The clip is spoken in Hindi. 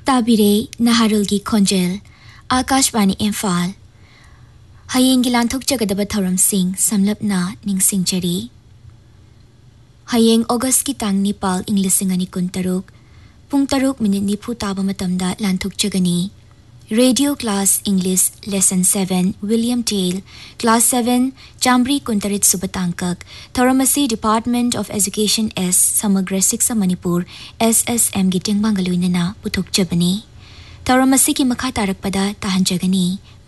ताबिरे नहारुलगी खोंजेल आकाशवाणी इम्फाल हयेंगी लांथोकचगदबा थौरमसिंग समलपना निंगसिंगजरी हयेंग ऑगस्ट की तांग निपाल इंग्लिसिंग अनि कुंतरुक पुंग तरुक minute निफु Taba मतमदा लांथोकचगनी radio class English lesson 7 William tell class 7 Chamari कुंतरित सुबतांकक थौरमसी department of education S समग्र शिक्षा मणिपुर SSM गी टेंगबांगलुइनना पुथोकचबनी थौरमसी की मखा तारकपदा ताहंजगनी